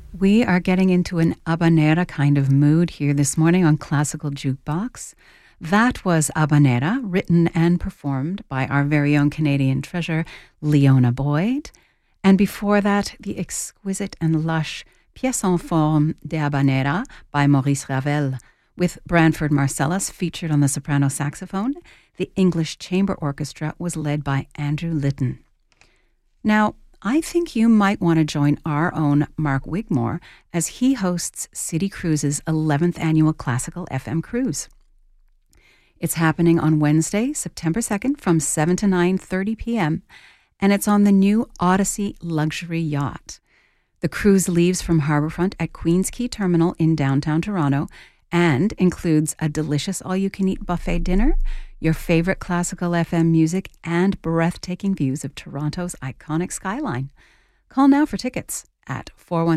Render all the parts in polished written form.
We are getting into an habanera kind of mood here this morning on Classical Jukebox. That was Habanera, written and performed by our very own Canadian treasure, Leona Boyd. And before that, the exquisite and lush Pièce en forme de Habanera by Maurice Ravel, with Branford Marsalis featured on the soprano saxophone. The English Chamber Orchestra was led by Andrew Litton. Now, I think you might want to join our own Mark Wigmore as he hosts City Cruises' 11th annual Classical FM Cruise. It's happening on Wednesday, September 2nd from 7 to 9:30 p.m., and it's on the new Odyssey luxury yacht. The cruise leaves from Harbourfront at Queen's Quay Terminal in downtown Toronto and includes a delicious all-you-can-eat buffet dinner, your favorite classical FM music, and breathtaking views of Toronto's iconic skyline. Call now for tickets at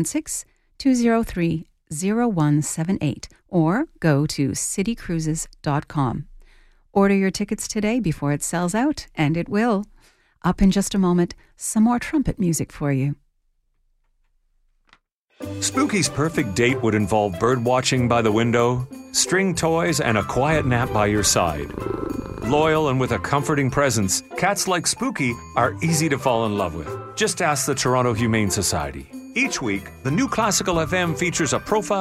416-203-0178 or go to citycruises.com. Order your tickets today before it sells out, and it will. Up in just a moment, some more trumpet music for you. Spooky's perfect date would involve bird watching by the window, string toys, and a quiet nap by your side. Loyal and with a comforting presence, cats like Spooky are easy to fall in love with. Just ask the Toronto Humane Society. Each week, the new Classical FM features a profile